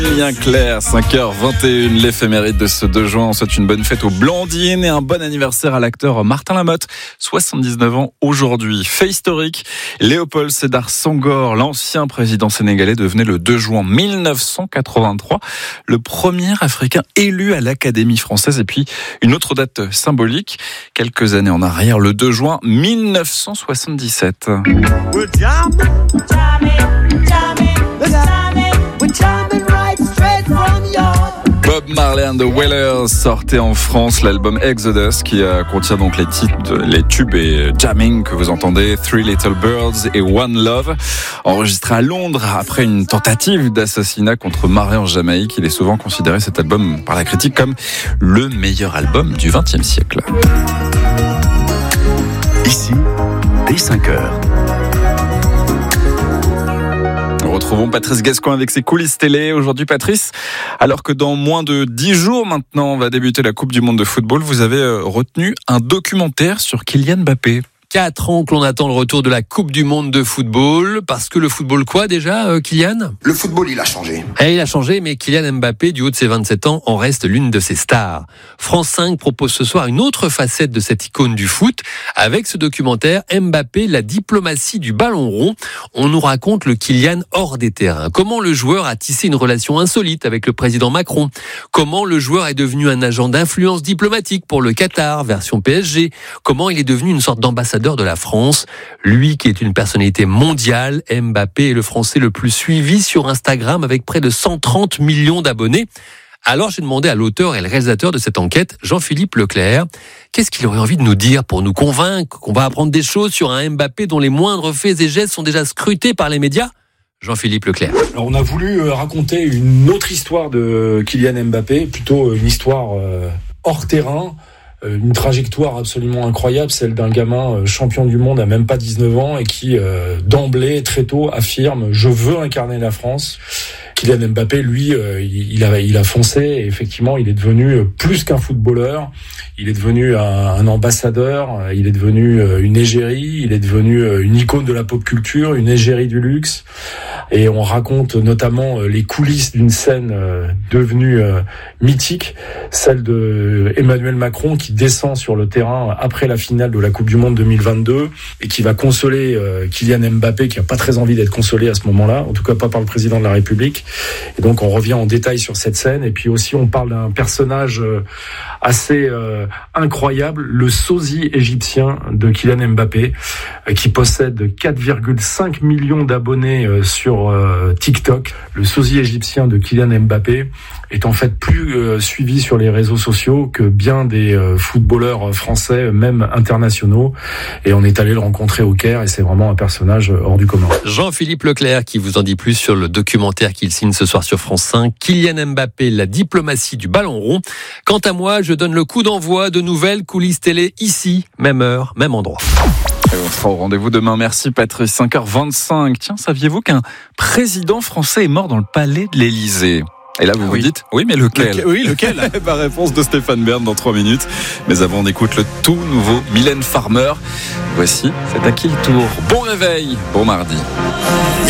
Bien clair, 5h21, l'éphéméride de ce 2 juin. On souhaite une bonne fête aux Blandines et un bon anniversaire à l'acteur Martin Lamotte, 79 ans aujourd'hui. Fait historique, Léopold Sédar Senghor, l'ancien président sénégalais, devenait le 2 juin 1983 le premier Africain élu à l'Académie française. Et puis une autre date symbolique, quelques années en arrière, le 2 juin 1977. Bob Marley and the Wailers sortait en France l'album Exodus qui contient donc les tubes et Jamming que vous entendez, Three Little Birds et One Love, enregistré à Londres après une tentative d'assassinat contre Marley en Jamaïque. Il est souvent considéré cet album par la critique comme le meilleur album du XXe siècle. Ici, dès 5h. Nous retrouvons Patrice Gascoin avec ses coulisses télé. Aujourd'hui, Patrice, alors que dans moins de 10 jours maintenant va débuter la Coupe du Monde de football, vous avez retenu un documentaire sur Kylian Mbappé. 4 ans que l'on attend le retour de la Coupe du Monde de football. Parce que le football quoi déjà, Kylian ? Le football, il a changé. Il a changé, mais Kylian Mbappé, du haut de ses 27 ans, en reste l'une de ses stars. France 5 propose ce soir une autre facette de cette icône du foot. Avec ce documentaire, Mbappé, la diplomatie du ballon rond. On nous raconte le Kylian hors des terrains. Comment le joueur a tissé une relation insolite avec le président Macron. Comment le joueur est devenu un agent d'influence diplomatique pour le Qatar, version PSG. Comment il est devenu une sorte d'ambassadeur de la France. Lui qui est une personnalité mondiale, Mbappé est le Français le plus suivi sur Instagram avec près de 130 millions d'abonnés. Alors j'ai demandé à l'auteur et le réalisateur de cette enquête, Jean-Philippe Leclerc, qu'est-ce qu'il aurait envie de nous dire pour nous convaincre qu'on va apprendre des choses sur un Mbappé dont les moindres faits et gestes sont déjà scrutés par les médias ? Jean-Philippe Leclerc. Alors on a voulu raconter une autre histoire de Kylian Mbappé, plutôt une histoire hors terrain, une trajectoire absolument incroyable, celle d'un gamin champion du monde à même pas 19 ans et qui d'emblée très tôt affirme « je veux incarner la France ». Kylian Mbappé, lui, il a foncé et effectivement, il est devenu plus qu'un footballeur. Il est devenu un ambassadeur, il est devenu une égérie, il est devenu une icône de la pop culture, une égérie du luxe. Et on raconte notamment les coulisses d'une scène devenue mythique, celle de Emmanuel Macron qui descend sur le terrain après la finale de la Coupe du Monde 2022 et qui va consoler Kylian Mbappé qui a pas très envie d'être consolé à ce moment-là, en tout cas pas par le président de la République. Et donc on revient en détail sur cette scène et puis aussi on parle d'un personnage assez incroyable, le sosie égyptien de Kylian Mbappé qui possède 4,5 millions d'abonnés sur TikTok. Le sosie égyptien de Kylian Mbappé est en fait plus suivi sur les réseaux sociaux que bien des footballeurs français, même internationaux. Et on est allé le rencontrer au Caire et c'est vraiment un personnage hors du commun. Jean-Philippe Leclerc qui vous en dit plus sur le documentaire qu'il signe ce soir sur France 5, Kylian Mbappé, la diplomatie du ballon rond. Quant à moi, je donne le coup d'envoi de nouvelles coulisses télé ici, même heure, même endroit. Et on sera au rendez-vous demain. Merci Patrice. 5h25. Tiens, saviez-vous qu'un président français est mort dans le palais de l'Élysée ? Et là, vous dites, oui, mais lequel ? Lequel ? Réponse de Stéphane Bern dans 3 minutes. Mais avant, on écoute le tout nouveau Mylène Farmer. Voici, c'est à qui le tour ? Bon réveil, bon mardi.